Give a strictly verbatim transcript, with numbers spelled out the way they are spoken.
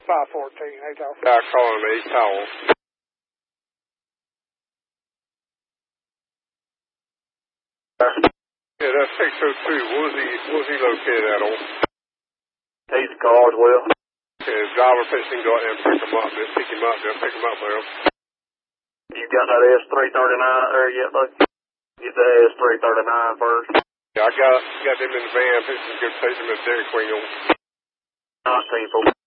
five fourteen, hey, Tower. Yeah, calling me, Tower. Yeah, that's six oh two. What was he, what was he located at on? He's Caldwell. Okay, his driver fixing to go out there and pick him up. Just pick him up. Just pick him up there. You got that S three thirty-nine there yet, bud? Get the S three thirty-nine first. Yeah, I got got them in the van. Fixing to go take them to Dairy Queen on. Nice people.